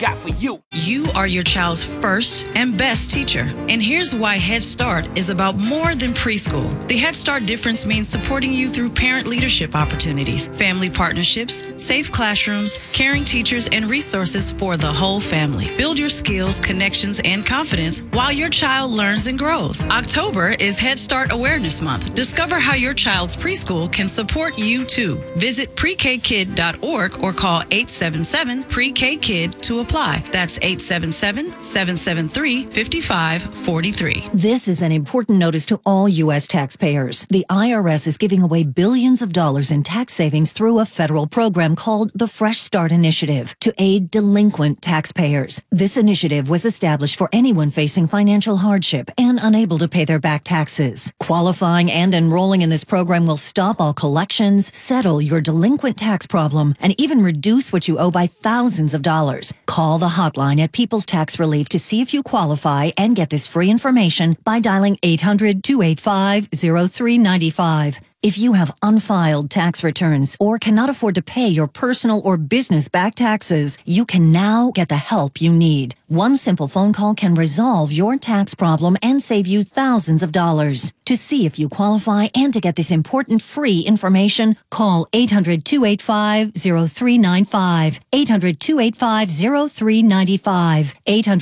got for you. You are your child's first and best teacher. And here's why Head Start is about more than preschool. The Head Start difference means supporting you through parent leadership opportunities, family partnerships, safe classrooms, caring teachers, and resources for the whole family. Build your skills, connections, and confidence while your child learns and grows. October is Head Start Awareness Month. Discover how your child's preschool can support you too. Visit prekkid.org or call 877-PRE-K-KID to apply. That's 877-773-5543. This is an important notice to all U.S. taxpayers. The IRS is giving away billions of dollars in tax savings through a federal program called the Fresh Start Initiative to aid delinquent taxpayers. This initiative was established for anyone facing financial hardship and unable to pay their back taxes. Qualifying and enrolling in this program will stop all collections, settle your delinquent tax problem, and even reduce what you owe by thousands of dollars. Call the hotline at People's Tax Relief to see if you qualify and get this free information by dialing 800-285-0395. If you have unfiled tax returns or cannot afford to pay your personal or business back taxes, you can now get the help you need. One simple phone call can resolve your tax problem and save you thousands of dollars. To see if you qualify and to get this important free information, call 800-285-0395. 800-285-0395.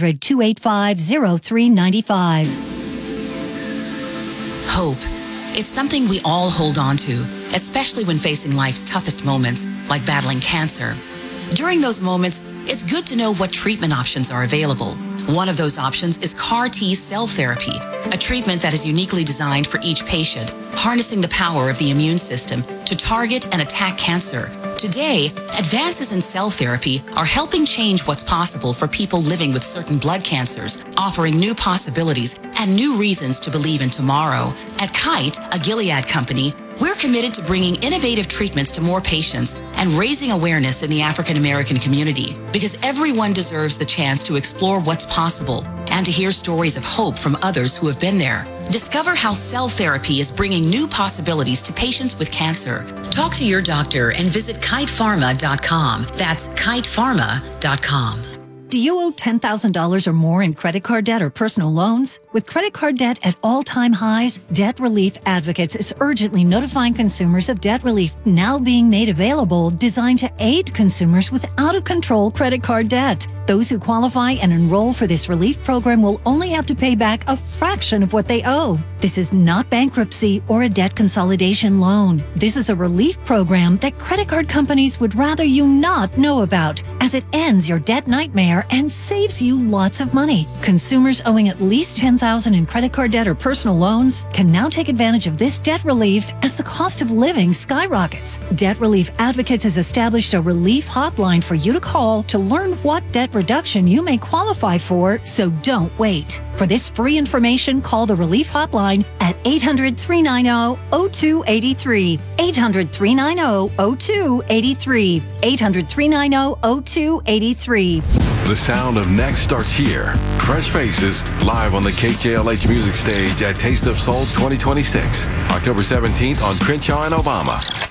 800-285-0395. Hope. It's something we all hold on to, especially when facing life's toughest moments, like battling cancer. During those moments, it's good to know what treatment options are available. One of those options is CAR T cell therapy, a treatment that is uniquely designed for each patient, harnessing the power of the immune system to target and attack cancer. Today, advances in cell therapy are helping change what's possible for people living with certain blood cancers, offering new possibilities and new reasons to believe in tomorrow. At Kite, a Gilead company, we're committed to bringing innovative treatments to more patients and raising awareness in the African American community, because everyone deserves the chance to explore what's possible and to hear stories of hope from others who have been there. Discover how cell therapy is bringing new possibilities to patients with cancer. Talk to your doctor and visit kitepharma.com. That's kitepharma.com. Do you owe $10,000 or more in credit card debt or personal loans? With credit card debt at all-time highs, Debt Relief Advocates is urgently notifying consumers of debt relief now being made available, designed to aid consumers with out-of-control credit card debt. Those who qualify and enroll for this relief program will only have to pay back a fraction of what they owe. This is not bankruptcy or a debt consolidation loan. This is a relief program that credit card companies would rather you not know about, as it ends your debt nightmare and saves you lots of money. Consumers owing at least $10,000 in credit card debt or personal loans can now take advantage of this debt relief as the cost of living skyrockets. Debt Relief Advocates has established a relief hotline for you to call to learn what debt reduction you may qualify for, so don't wait. For this free information, call the Relief Hotline at 800-390-0283. 800-390-0283. 800-390-0283. The sound of next starts here. Fresh Faces, live on the KJLH Music Stage at Taste of Soul 2026, October 17th on Crenshaw and Obama.